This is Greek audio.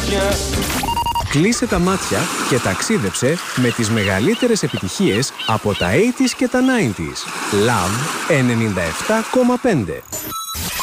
καρδιά. Κλείσε τα μάτια και ταξίδεψε με τις μεγαλύτερες επιτυχίες από τα 80s και τα 90s. Love 97,5.